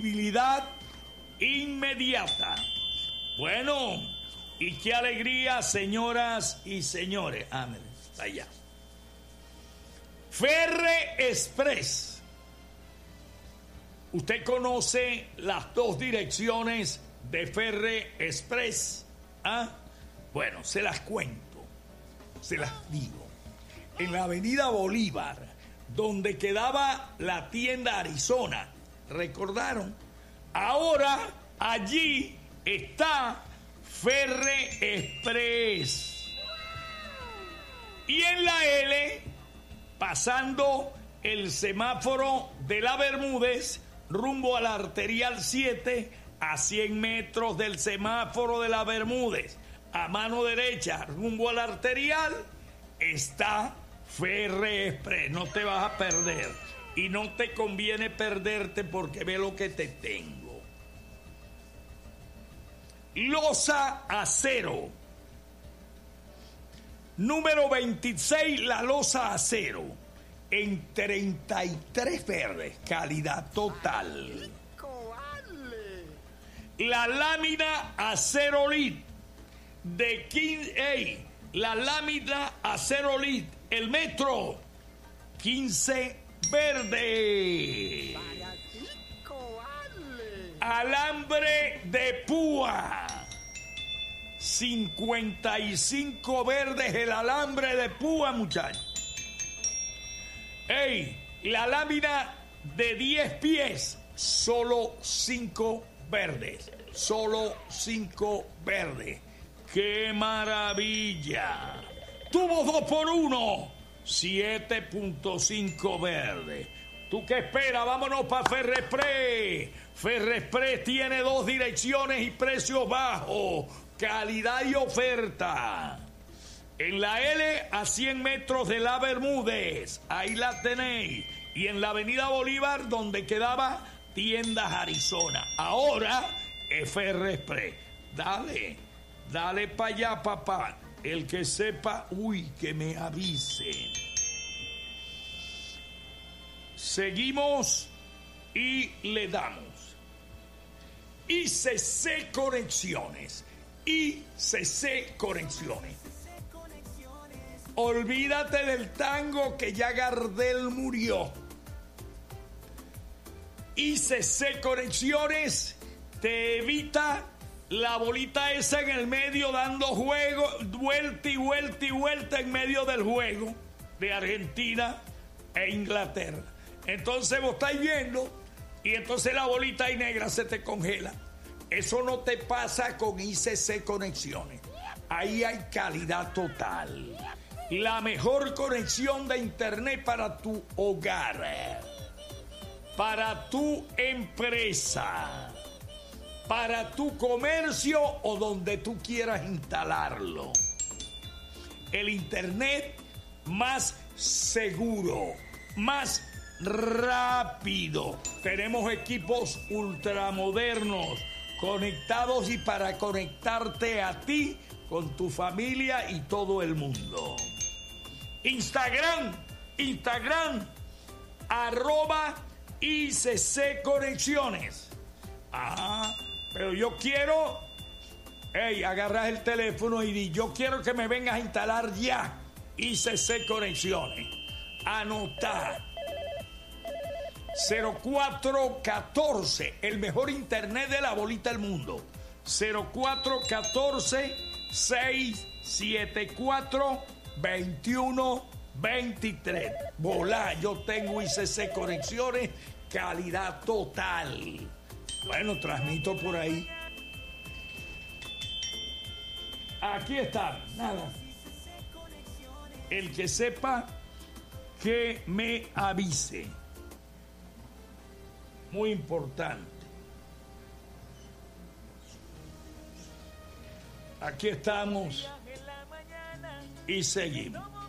Habilidad inmediata. Bueno, y qué alegría, señoras y señores. Amén. Allá. Ferre Express. Usted conoce las dos direcciones de Ferre Express. ¿Ah? Bueno, se las cuento, se las digo. En la avenida Bolívar, donde quedaba la tienda Arizona, ¿recordaron? Ahora allí está Ferre Express. Y en la L, pasando el semáforo de la Bermúdez, rumbo a la arterial 7, a 100 metros del semáforo de la Bermúdez, a mano derecha, rumbo a la arterial, está Ferre Express. No te vas a perder. Y no te conviene perderte porque ve lo que te tengo. Losa Acero. Número 26, la losa acero. En 33 verdes, calidad total. La lámina Acerolit de 15, la lámina Acerolit, el metro 15 verde. Alambre de púa 55 verdes, el alambre de púa, muchachos. La lámina de 10 pies, solo 5 verdes. Solo 5 verdes. ¡Qué maravilla! Tuvo 2x1, 7.5 verdes. ¿Tú qué esperas? Vámonos para Ferre Express. Ferre Express tiene 2 direcciones y precios bajos. Calidad y oferta. En la L, a 100 metros de la Bermúdez, ahí la tenéis. Y en la avenida Bolívar, donde quedaba tiendas Arizona. Ahora es Ferre Express. Dale para allá, papá. El que sepa, que me avise. Seguimos y le damos. ICC Conexiones. ICC Conexiones. Olvídate del tango que ya Gardel murió. ICC Conexiones te evita la bolita esa en el medio dando juego, vuelta y vuelta y vuelta en medio del juego de Argentina e Inglaterra. Entonces vos estáis viendo y entonces la bolita ahí negra se te congela. Eso no te pasa con ICC Conexiones. Ahí hay calidad total. La mejor conexión de internet para tu hogar, para tu empresa, para tu comercio o donde tú quieras instalarlo. El internet más seguro, más rápido. Tenemos equipos ultramodernos conectados y para conectarte a ti con tu familia y todo el mundo. Instagram, @ICC Conexiones. Pero yo quiero, agarras el teléfono y di, yo quiero que me vengas a instalar ya ICC Conexiones. Anotar 0414, el mejor internet de la bolita del mundo. 0414 674 2123. Volá, yo tengo ICC Conexiones, calidad total. Bueno, transmito por ahí. Aquí está, nada. El que sepa, que me avise. Muy importante. Aquí estamos y seguimos.